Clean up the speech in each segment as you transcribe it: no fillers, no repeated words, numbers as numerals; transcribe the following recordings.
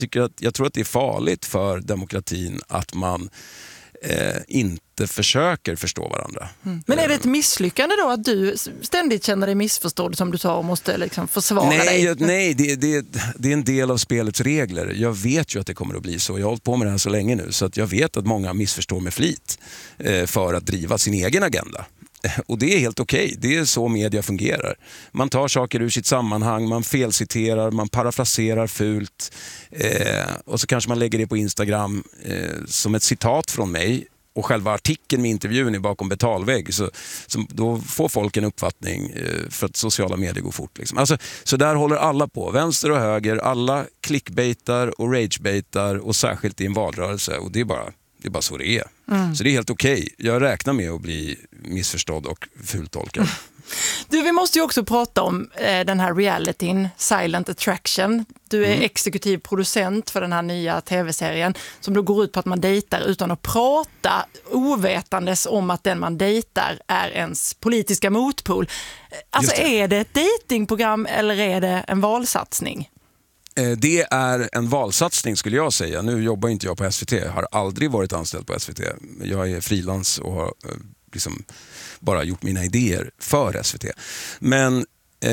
Jag tror att det är farligt för demokratin att man inte försöker förstå varandra. Men är det ett misslyckande då att du ständigt känner dig missförstådd, som du sa, och måste liksom försvara dig? Nej, det är en del av spelets regler. Jag vet ju att det kommer att bli så. Jag har hållit på med det här så länge nu, så att jag vet att många missförstår med flit för att driva sin egen agenda. Och det är helt okej. Det är så media fungerar. Man tar saker ur sitt sammanhang, man felciterar, man parafraserar fult och så kanske man lägger det på Instagram som ett citat från mig, och själva artikeln med intervjun är bakom betalvägg, så då får folk en uppfattning för att sociala medier går fort. Liksom. Alltså, så där håller alla på, vänster och höger, alla clickbaitar och ragebaitar, och särskilt i en valrörelse, och det är bara så det är. Så det är helt okej. Jag räknar med att bli missförstådd och fultolkad. Du, vi måste ju också prata om den här realityn, Silent Attraction. Du är exekutiv producent för den här nya tv-serien som då går ut på att man dejtar utan att prata, ovetandes om att den man dejtar är ens politiska motpol. Alltså, är det ett dejtingprogram eller är det en valsatsning? Det är en valsatsning, skulle jag säga. Nu jobbar inte jag på SVT. Jag har aldrig varit anställd på SVT. Jag är frilans och har liksom bara gjort mina idéer för SVT. Men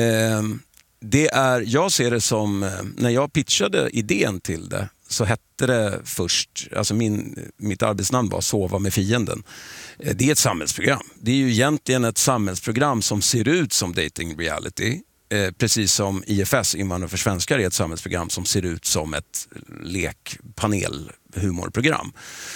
jag ser det som, när jag pitchade idén till det, så hette det först, alltså mitt arbetsnamn var Sova med fienden. Det är ett samhällsprogram. Det är ju egentligen ett samhällsprogram som ser ut som dating reality. Precis som IFS, Invandrare för svenskar, är ett samhällsprogram som ser ut som ett lekpanel-humorprogram.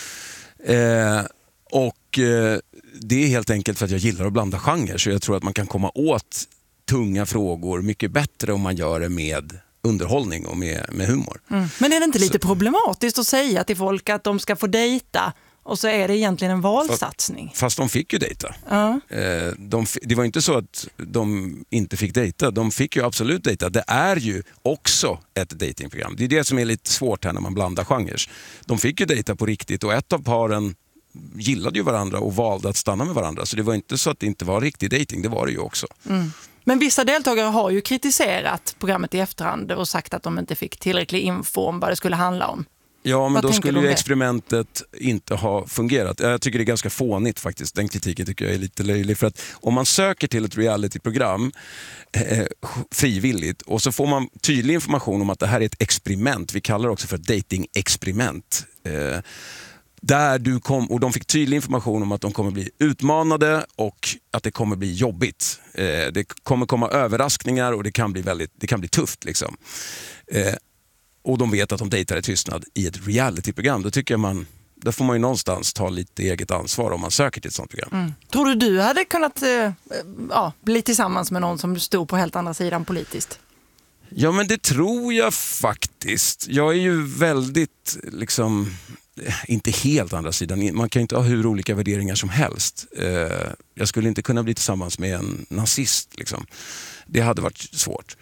Det är helt enkelt för att jag gillar att blanda genrer, så jag tror att man kan komma åt tunga frågor mycket bättre om man gör det med underhållning och med humor. Men är det inte lite problematiskt att säga till folk att de ska få dejta och så är det egentligen en valsatsning? Fast de fick ju dejta. Det var inte så att de inte fick dejta. De fick ju absolut dejta. Det är ju också ett datingprogram. Det är det som är lite svårt här när man blandar genrer. De fick ju dejta på riktigt, och ett av paren gillade ju varandra och valde att stanna med varandra. Så det var inte så att det inte var riktig dating. Det var det ju också. Men vissa deltagare har ju kritiserat programmet i efterhand och sagt att de inte fick tillräcklig info om vad det skulle handla om. Ja, men Vad då tänker skulle du ju om det? experimentet inte ha fungerat. Jag tycker det är ganska fånigt faktiskt. Den kritiken tycker jag är lite löjlig. För att om man söker till ett realityprogram frivilligt, och så får man tydlig information om att det här är ett experiment. Vi kallar det också för dating-experiment. Och de fick tydlig information om att de kommer bli utmanade och att det kommer bli jobbigt. Det kommer komma överraskningar och det kan bli tufft liksom. Och de vet att de dejtar i tystnad i ett realityprogram. Då tycker jag då får man ju någonstans ta lite eget ansvar om man söker till ett sånt program. Tror du hade kunnat bli tillsammans med någon som stod på helt andra sidan politiskt? Ja, men det tror jag faktiskt. Jag är ju väldigt inte helt andra sidan. Man kan ju inte ha hur olika värderingar som helst. Jag skulle inte kunna bli tillsammans med en nazist. Liksom. Det hade varit svårt.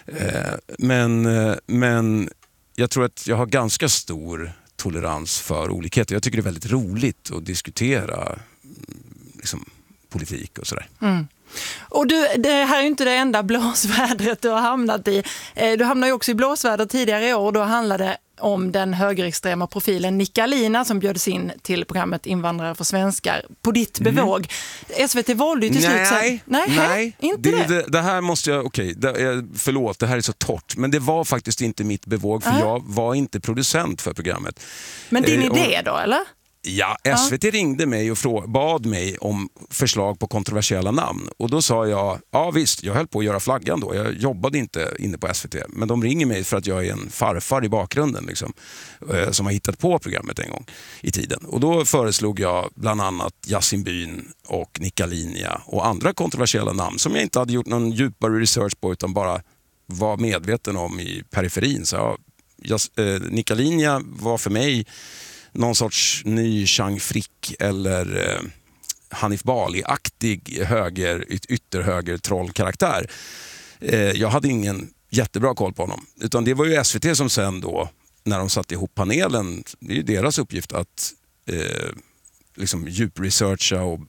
Men jag tror att jag har ganska stor tolerans för olikheter. Jag tycker det är väldigt roligt att diskutera politik och sådär. Och det här är ju inte det enda blåsvädret du har hamnat i. Du hamnade ju också i blåsväder tidigare i år, och då handlade det om den högerextrema profilen Nikalina som bjöds in till programmet Invandrare för svenskar på ditt bevåg. SVT valde ju till slut... Nej, inte det. Det här måste jag... förlåt, det här är så torrt. Men det var faktiskt inte mitt bevåg, för jag var inte producent för programmet. Men din idé då, eller? Ja, SVT ringde mig och bad mig om förslag på kontroversiella namn. Och då sa jag, ja visst, jag höll på att göra flaggan då. Jag jobbade inte inne på SVT. Men de ringer mig för att jag är en farfar i bakgrunden som har hittat på programmet en gång i tiden. Och då föreslog jag bland annat Yasin Byn och Nikalina och andra kontroversiella namn som jag inte hade gjort någon djupare research på, utan bara var medveten om i periferin. Så Nikalina var för mig någon sorts ny Chang Frick eller Hanif Bali-aktig ytterhöger trollkaraktär. Jag hade ingen jättebra koll på honom. Utan det var ju SVT som sen då, när de satte ihop panelen, det är ju deras uppgift att djupresearcha och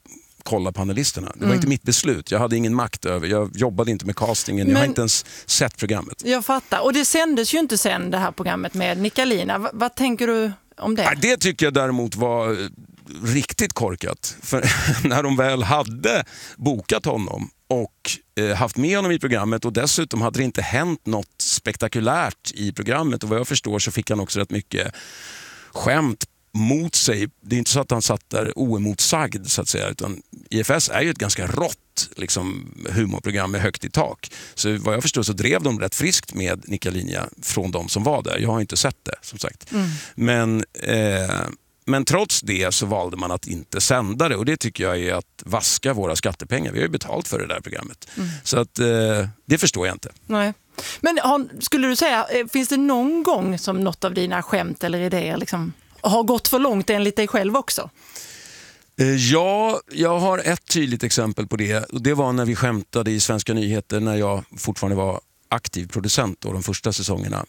kolla panelisterna. Det var inte mitt beslut. Jag hade ingen makt över. Jag jobbade inte med castingen. Jag har inte ens sett programmet. Jag fattar. Och det sändes ju inte sen det här programmet med Nicolina. Vad tänker du om det? Det tycker jag däremot var riktigt korkat. För när de väl hade bokat honom och haft med honom i programmet, och dessutom hade det inte hänt något spektakulärt i programmet, och vad jag förstår så fick han också rätt mycket skämt mot sig. Det är inte så att han satt där oemotsagd så att säga, utan IFS är ju ett ganska rått liksom, humorprogram med högt i tak. Så vad jag förstår så drev de rätt friskt med Nicolina från de som var där. Jag har inte sett det som sagt. Men trots det så valde man att inte sända det, och det tycker jag är att vaska våra skattepengar. Vi har ju betalt för det där programmet. Så att det förstår jag inte. Nej. Men skulle du säga, finns det någon gång som något av dina skämt eller idéer liksom har gått för långt enligt dig själv också? Ja, jag har ett tydligt exempel på det. Och det var när vi skämtade i Svenska nyheter när jag fortfarande var aktiv producent då, de första säsongerna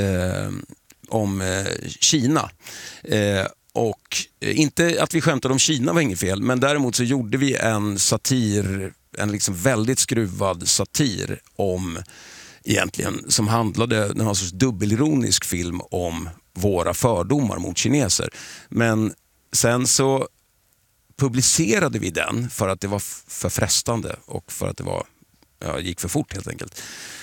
om Kina. Och inte att vi skämtade om Kina var inget fel, men däremot så gjorde vi en satir, en liksom väldigt skruvad satir om egentligen som handlade, den var en sorts dubbelironisk film om våra fördomar mot kineser. Men sen så publicerade vi den för att det var för frestande och för att det var, gick för fort helt enkelt.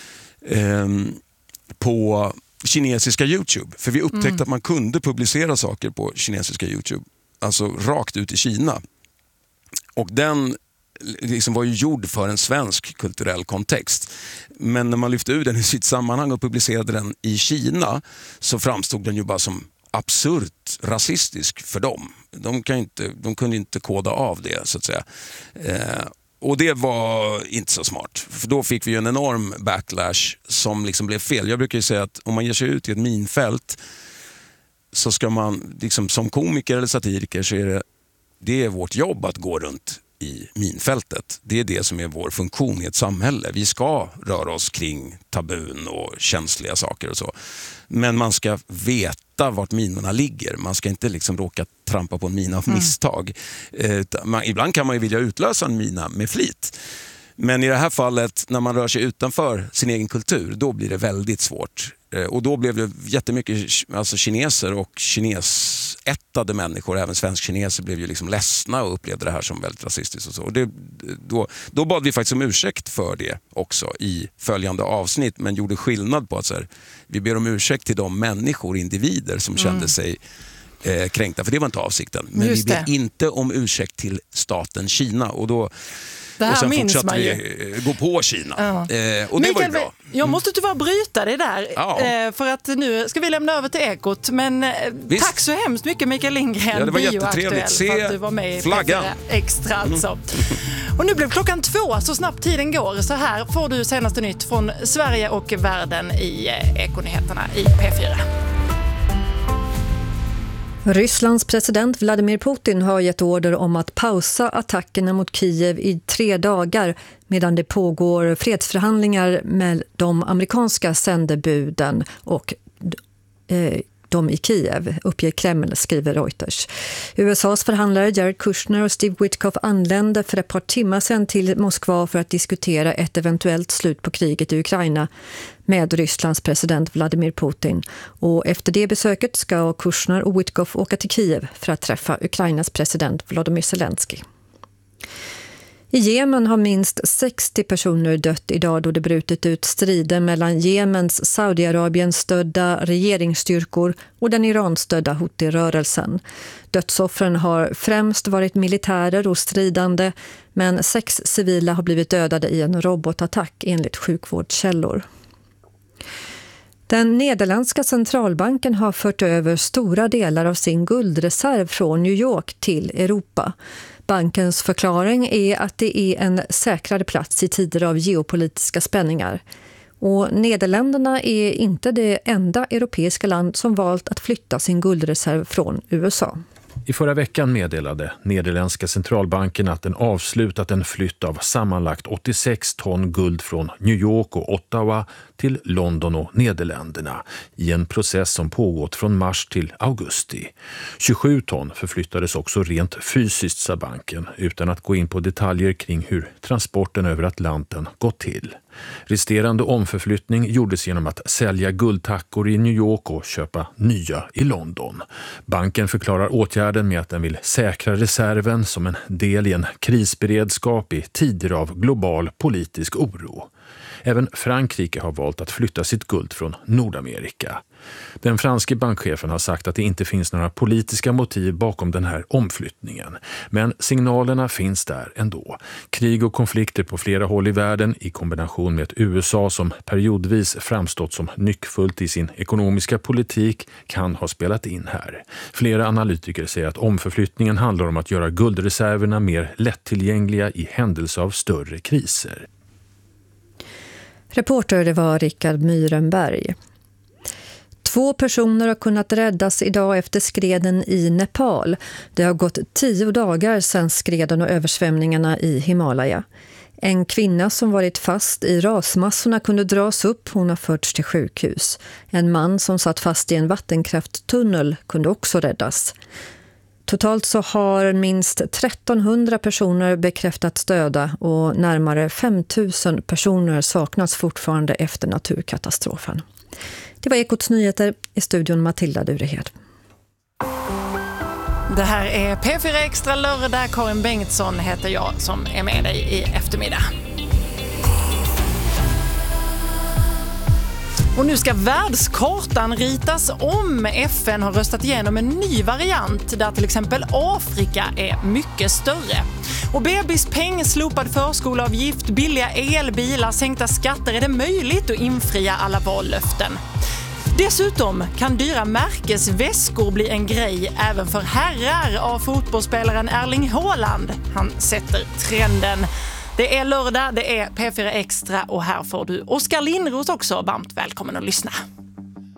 På kinesiska YouTube. För vi upptäckte att man kunde publicera saker på kinesiska YouTube. Alltså rakt ut i Kina. Och den liksom var ju gjord för en svensk kulturell kontext. Men när man lyfte ur den i sitt sammanhang och publicerade den i Kina så framstod den ju bara som absurt rasistisk för dem. De kunde inte koda av det så att säga. Och det var inte så smart. För då fick vi ju en enorm backlash som liksom blev fel. Jag brukar ju säga att om man ger sig ut i ett minfält så ska man, liksom, som komiker eller satiriker så är det är vårt jobb att gå runt i minfältet. Det är det som är vår funktion i ett samhälle. Vi ska röra oss kring tabun och känsliga saker och så. Men man ska veta vart minorna ligger. Man ska inte liksom råka trampa på en mina av misstag. Ibland kan man ju vilja utlösa en mina med flit. Men i det här fallet, när man rör sig utanför sin egen kultur, då blir det väldigt svårt. Och då blev det jättemycket alltså kineser och kinesättade människor, även svensk-kineser, blev ju liksom ledsna och upplevde det här som väldigt rasistiskt och så. Och då bad vi faktiskt om ursäkt för det också i följande avsnitt, men gjorde skillnad på att så här, vi ber om ursäkt till de människor, individer som kände sig kränkta, för det var inte avsikten. Men vi ber inte om ursäkt till staten Kina, och då och sen fortsatte vi gå på Kina. Och det Mikael, var ju bra. Jag måste tyvärr bryta det där. För att nu ska vi lämna över till Ekot. Men tack så hemskt mycket Mikael Lindgren. Det var jättetrevligt. Se för att du var med i flaggan. Extra alltså. Och nu blev 2:00 så snabbt tiden går. Så här får du senaste nytt från Sverige och världen i Ekonyheterna i P4. Rysslands president Vladimir Putin har gett order om att pausa attackerna mot Kiev i 3 dagar medan det pågår fredsförhandlingar med de amerikanska sändebuden och de i Kiev, uppger Kreml, skriver Reuters. USAs förhandlare Jared Kushner och Steve Witkoff anlände för ett par timmar sedan till Moskva för att diskutera ett eventuellt slut på kriget i Ukraina med Rysslands president Vladimir Putin. Och efter det besöket ska Kushner och Witkoff åka till Kiev för att träffa Ukrainas president Volodymyr Zelensky. I Jemen har minst 60 personer dött idag då det brutit ut strider mellan Jemens Saudiarabien-stödda regeringsstyrkor och den Iran-stödda Houthi-rörelsen. Dödsoffren har främst varit militärer och stridande, men 6 civila har blivit dödade i en robotattack enligt sjukvårdskällor. Den nederländska centralbanken har fört över stora delar av sin guldreserv från New York till Europa. Bankens förklaring är att det är en säkrare plats i tider av geopolitiska spänningar. Och Nederländerna är inte det enda europeiska land som valt att flytta sin guldreserv från USA. I förra veckan meddelade nederländska centralbanken att den avslutat en flytt av sammanlagt 86 ton guld från New York och Ottawa till London och Nederländerna i en process som pågått från mars till augusti. 27 ton förflyttades också rent fysiskt, sa banken, utan att gå in på detaljer kring hur transporten över Atlanten gått till. Resterande omförflyttning gjordes genom att sälja guldtackor i New York och köpa nya i London. Banken förklarar åtgärden med att den vill säkra reserven som en del i en krisberedskap i tider av global politisk oro. Även Frankrike har valt att flytta sitt guld från Nordamerika. Den franske bankchefen har sagt att det inte finns några politiska motiv bakom den här omflyttningen. Men signalerna finns där ändå. Krig och konflikter på flera håll i världen i kombination med ett USA som periodvis framstått som nyckfullt i sin ekonomiska politik kan ha spelat in här. Flera analytiker säger att omförflyttningen handlar om att göra guldreserverna mer lättillgängliga i händelse av större kriser. Reporter det var Rickard Myrenberg. 2 personer har kunnat räddas idag efter skreden i Nepal. Det har gått 10 dagar sedan skreden och översvämningarna i Himalaya. En kvinna som varit fast i rasmassorna kunde dras upp, hon har förts till sjukhus. En man som satt fast i en vattenkrafttunnel kunde också räddas. Totalt så har minst 1300 personer bekräftats döda och närmare 5000 personer saknas fortfarande efter naturkatastrofen. Det var Ekots nyheter, i studion Matilda Durehed. Det här är P4 Extra lördag. Karin Bengtsson heter jag som är med dig i eftermiddag. Och nu ska världskartan ritas om. FN har röstat igenom en ny variant där till exempel Afrika är mycket större. Och bebispeng, slopad förskolavgift, billiga elbilar, sänkta skatter, är det möjligt att infria alla vallöften. Dessutom kan dyra märkesväskor bli en grej även för herrar av fotbollsspelaren Erling Haaland. Han sätter trenden. Det är lördag, det är P4 Extra och här får du Oskar Lindros också. Varmt välkommen att lyssna.